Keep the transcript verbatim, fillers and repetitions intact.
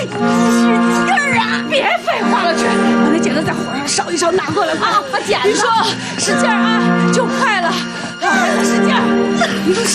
使劲儿啊！别废话了，去把那剪子在火上烧一烧，拿过来吧。啊，剪子，你说使劲儿啊，就快了。啊，使劲儿。